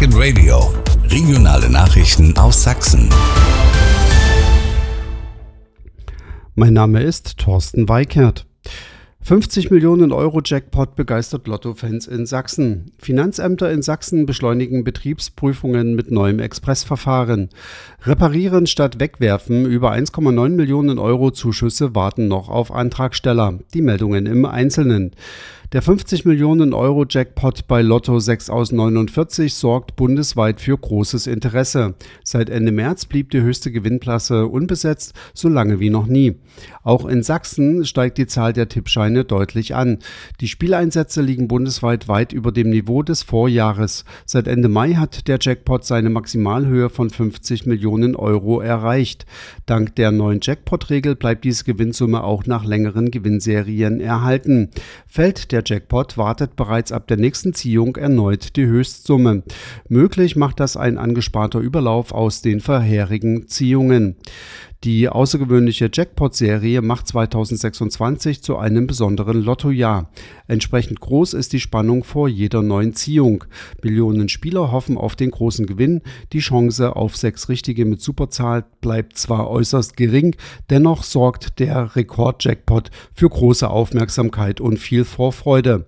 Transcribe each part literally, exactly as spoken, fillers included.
Second Radio. Regionale Nachrichten aus Sachsen. Mein Name ist Thorsten Weikert. fünfzig Millionen Euro Jackpot begeistert Lotto-Fans in Sachsen. Finanzämter in Sachsen beschleunigen Betriebsprüfungen mit neuem Expressverfahren. Reparieren statt wegwerfen, über eins Komma neun Millionen Euro Zuschüsse warten noch auf Antragsteller. Die Meldungen im Einzelnen. Der fünfzig Millionen Euro Jackpot bei Lotto sechs aus neunundvierzig sorgt bundesweit für großes Interesse. Seit Ende März blieb die höchste Gewinnklasse unbesetzt, so lange wie noch nie. Auch in Sachsen steigt die Zahl der Tippscheine deutlich an. Die Spieleinsätze liegen bundesweit weit über dem Niveau des Vorjahres. Seit Ende Mai hat der Jackpot seine Maximalhöhe von fünfzig Millionen Euro erreicht. Dank der neuen Jackpot-Regel bleibt diese Gewinnsumme auch nach längeren Gewinnserien erhalten. Fällt der Jackpot, wartet bereits ab der nächsten Ziehung erneut die Höchstsumme. Möglich macht das ein angesparter Überlauf aus den vorherigen Ziehungen. Die außergewöhnliche Jackpot-Serie macht zweitausendsechsundzwanzig zu einem besonderen Lottojahr. Entsprechend groß ist die Spannung vor jeder neuen Ziehung. Millionen Spieler hoffen auf den großen Gewinn. Die Chance auf sechs Richtige mit Superzahl bleibt zwar äußerst gering, dennoch sorgt der Rekord-Jackpot für große Aufmerksamkeit und viel Vorfreude.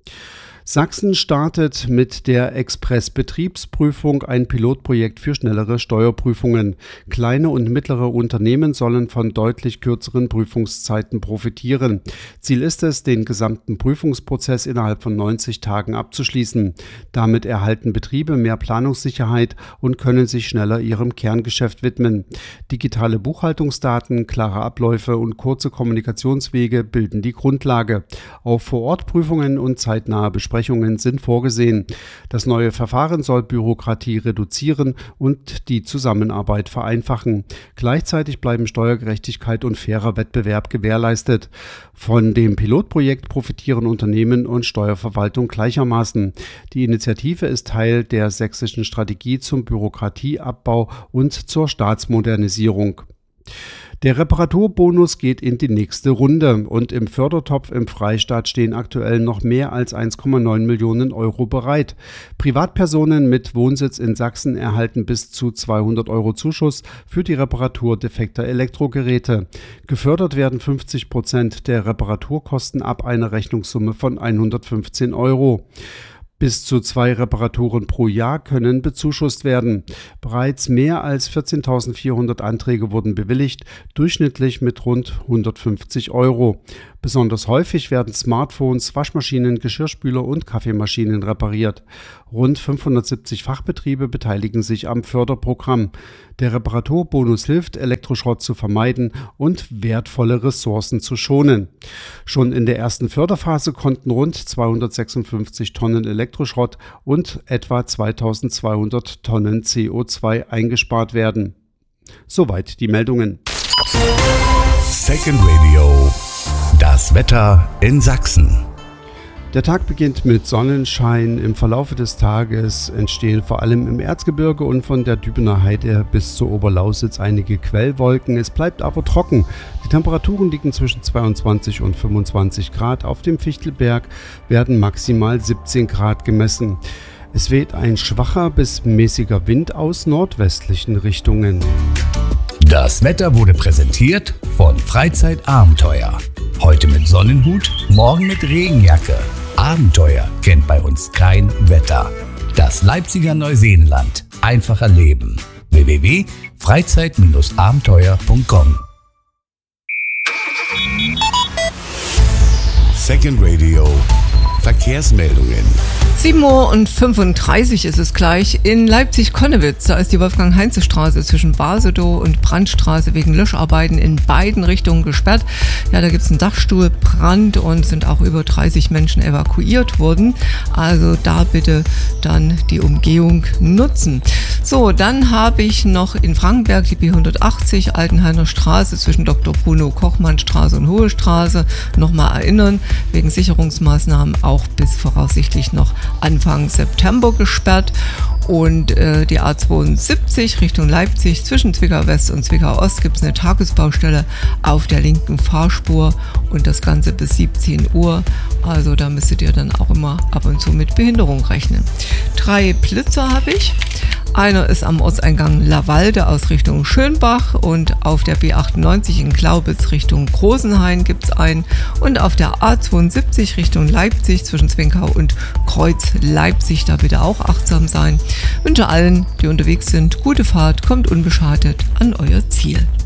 Sachsen startet mit der Express-Betriebsprüfung ein Pilotprojekt für schnellere Steuerprüfungen. Kleine und mittlere Unternehmen sollen von deutlich kürzeren Prüfungszeiten profitieren. Ziel ist es, den gesamten Prüfungsprozess innerhalb von neunzig Tagen abzuschließen. Damit erhalten Betriebe mehr Planungssicherheit und können sich schneller ihrem Kerngeschäft widmen. Digitale Buchhaltungsdaten, klare Abläufe und kurze Kommunikationswege bilden die Grundlage. Auch Vor-Ort-Prüfungen und zeitnahe Besprechungen sind vorgesehen. Das neue Verfahren soll Bürokratie reduzieren und die Zusammenarbeit vereinfachen. Gleichzeitig bleiben Steuergerechtigkeit und fairer Wettbewerb gewährleistet. Von dem Pilotprojekt profitieren Unternehmen und Steuerverwaltung gleichermaßen. Die Initiative ist Teil der sächsischen Strategie zum Bürokratieabbau und zur Staatsmodernisierung. Der Reparaturbonus geht in die nächste Runde und im Fördertopf im Freistaat stehen aktuell noch mehr als eins Komma neun Millionen Euro bereit. Privatpersonen mit Wohnsitz in Sachsen erhalten bis zu zweihundert Euro Zuschuss für die Reparatur defekter Elektrogeräte. Gefördert werden fünfzig Prozent der Reparaturkosten ab einer Rechnungssumme von hundertfünfzehn Euro. Bis zu zwei Reparaturen pro Jahr können bezuschusst werden. Bereits mehr als vierzehntausendvierhundert Anträge wurden bewilligt, durchschnittlich mit rund hundertfünfzig Euro. Besonders häufig werden Smartphones, Waschmaschinen, Geschirrspüler und Kaffeemaschinen repariert. Rund fünfhundertsiebzig Fachbetriebe beteiligen sich am Förderprogramm. Der Reparaturbonus hilft, Elektroschrott zu vermeiden und wertvolle Ressourcen zu schonen. Schon in der ersten Förderphase konnten rund zweihundertsechsundfünfzig Tonnen Elektroschrott und etwa zweitausendzweihundert Tonnen C O zwei eingespart werden. Soweit die Meldungen. Second Radio. Das Wetter in Sachsen. Der Tag beginnt mit Sonnenschein. Im Verlaufe des Tages entstehen vor allem im Erzgebirge und von der Dübener Heide bis zur Oberlausitz einige Quellwolken. Es bleibt aber trocken. Die Temperaturen liegen zwischen zweiundzwanzig und fünfundzwanzig Grad. Auf dem Fichtelberg werden maximal siebzehn Grad gemessen. Es weht ein schwacher bis mäßiger Wind aus nordwestlichen Richtungen. Das Wetter wurde präsentiert von Freizeitabenteuer. Heute mit Sonnenhut, morgen mit Regenjacke. Abenteuer kennt bei uns kein Wetter. Das Leipziger Neuseenland. Einfach erleben. w w w punkt freizeit abenteuer punkt com Second Radio. Verkehrsmeldungen. sieben Uhr fünfunddreißig ist es gleich. In Leipzig-Konnewitz, da ist die Wolfgang-Heinze-Straße zwischen Basedow und Brandstraße wegen Löscharbeiten in beiden Richtungen gesperrt. Ja, da gibt es einen Dachstuhlbrand und sind auch über dreißig Menschen evakuiert worden. Also da bitte dann die Umgehung nutzen. So, dann habe ich noch in Frankenberg die B hundertachtzig, Altenhainer Straße zwischen Doktor Bruno Kochmann Straße und Hohe Straße. Nochmal erinnern, wegen Sicherungsmaßnahmen auch bis voraussichtlich noch Anfang September gesperrt. Und äh, die A zweiundsiebzig Richtung Leipzig zwischen Zwickau West und Zwickau Ost gibt es eine Tagesbaustelle auf der linken Fahrspur und das Ganze bis siebzehn Uhr. Also da müsstet ihr dann auch immer ab und zu mit Behinderung rechnen. Drei Blitzer habe ich. Einer ist am Ortseingang Lawalde aus Richtung Schönbach und auf der B achtundneunzig in Glaubitz Richtung Großenhain gibt es einen und auf der A zweiundsiebzig Richtung Leipzig zwischen Zwickau und Kreuz Leipzig, da bitte auch achtsam sein. Ich wünsche allen, die unterwegs sind, gute Fahrt, kommt unbeschadet an euer Ziel.